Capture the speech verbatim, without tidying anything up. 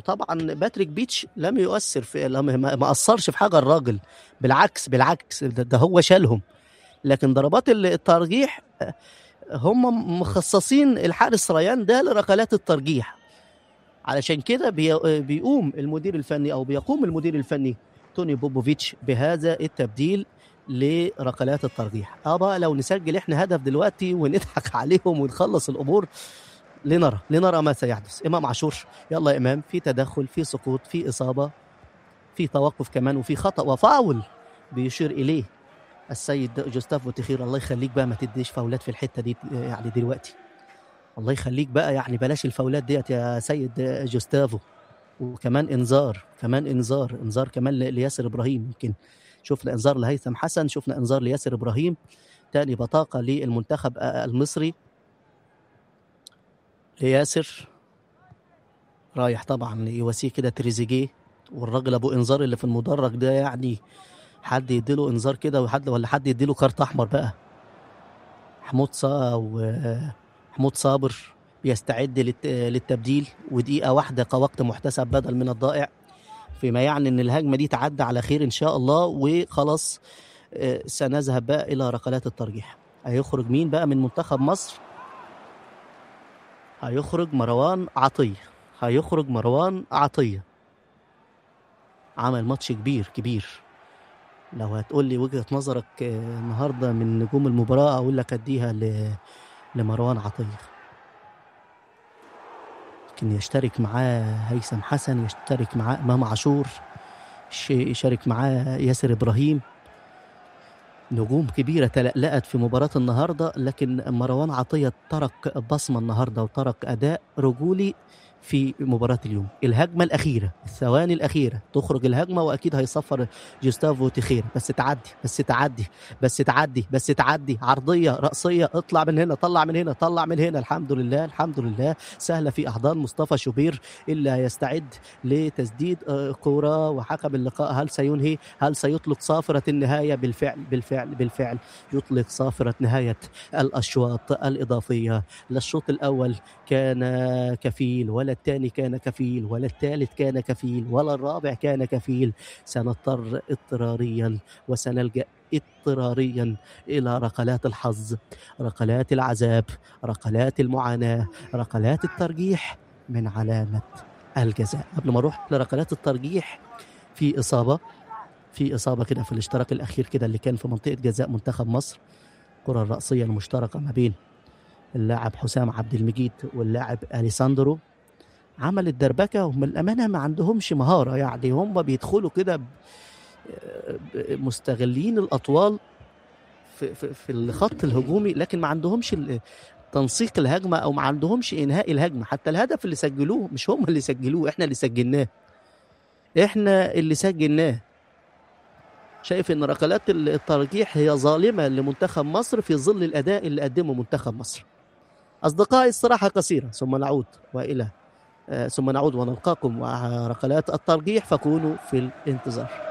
طبعا باتريك بيتش لم يؤثر في لم ما ما اثرش في حاجه الراجل، بالعكس بالعكس ده, ده هو شالهم. لكن ضربات ال- الترجيح آه، هم مخصصين الحارس ريان ده لركلات الترجيح. علشان كده بي- بيقوم المدير الفني او بيقوم المدير الفني توني بوبوفيتش بهذا التبديل لركلات الترجيح. اه بقى لو نسجل احنا هدف دلوقتي ونضحك عليهم ونخلص الامور، لنرى لنرى ما سيحدث. امام عاشور، يلا يا امام، في تدخل، في سقوط، في اصابه، في توقف كمان، وفي خطا وفاول بيشير اليه السيد جوستافو تخير. الله يخليك بقى ما تديش فاولات في الحته دي يعني دلوقتي، الله يخليك بقى يعني بلاش الفاولات ديت يا سيد جوستافو. وكمان انذار، كمان انذار انذار كمان ل- لياسر ابراهيم. يمكن شفنا انذار لهيثم حسن، شفنا انذار لياسر ابراهيم. تاني بطاقه للمنتخب آه، المصري لياسر، رايح طبعا يواسيه كده تريزيجيه. والراجل ابو انذار اللي في المدرج ده يعني حد يديله انذار كده وحد ولا حد يديله كارت احمر بقى. محمود صا ومحمود صابر بيستعد للت- للتبديل، ودقيقه واحده كوقت محتسب بدل من الضائع، فيما يعني ان الهجمه دي تعدى على خير ان شاء الله وخلاص. آه، سنذهب بقى الى ركلات الترجيح. هيخرج مين بقى من منتخب مصر؟ هيخرج مروان عطيه. هيخرج مروان عطيه، عمل ماتش كبير كبير. لو هتقول لي وجهة نظرك آه، النهارده من نجوم المباراة، اقول لك اديها ل- لمروان عطية. ممكن يشترك معاه هيثم حسن، يشترك معاه امام عاشور، ش- يشارك معاه ياسر ابراهيم. نجوم كبيرة تلألأت في مباراة النهاردة، لكن مروان عطية ترك بصمة النهاردة وترك أداء رجولي في مباراة اليوم. الهجمة الأخيرة، الثواني الأخيرة تخرج الهجمة وأكيد هيصفر جوستافو تخير، بس تعدي بس تعدي بس تعدي بس تعدي عرضية رأسية، اطلع من هنا، طلع من هنا، طلع من هنا. الحمد لله الحمد لله، سهلة في أحضان مصطفى شوبير اللي هيستعد لتسديد آه، كرة. وحكم اللقاء هل سينهي؟ هل سيطلق صافرة النهاية؟ بالفعل بالفعل بالفعل يطلق صافرة نهاية الأشواط الإضافية. لا الشوط الأول كان كفيل، ولا الثاني كان كفيل، ولا الثالث كان كفيل، ولا الرابع كان كفيل. سنضطر اضطراريا وسنلجأ اضطراريا إلى ركلات الحظ، ركلات العذاب، ركلات المعاناة، ركلات الترجيح من علامة الجزاء. قبل ما اروح لركلات الترجيح، في اصابه في اصابه كده في الاشتراك الاخير كده اللي كان في منطقه جزاء منتخب مصر. الكره الرأسيه المشتركه ما بين اللاعب حسام عبد المجيد واللاعب اليساندرو عملت دربكه. وهم الامانه ما عندهمش مهاره، يعني هم بيدخلوا كده ب- ب- مستغلين الاطوال في في في الخط الهجومي، لكن ما عندهمش ال- تنسيق الهجمه، او ما عندهمش انهاء الهجمه. حتى الهدف اللي سجلوه مش هم اللي سجلوه، احنا اللي سجلناه، احنا اللي سجلناه. شايف ان ركلات الترجيح هي ظالمه لمنتخب مصر في ظل الاداء اللي قدمه منتخب مصر. اصدقائي الصراحه قصيره، ثم نعود والى آه، ثم نعود ونلقاكم مع ركلات الترجيح، فكونوا في الانتظار.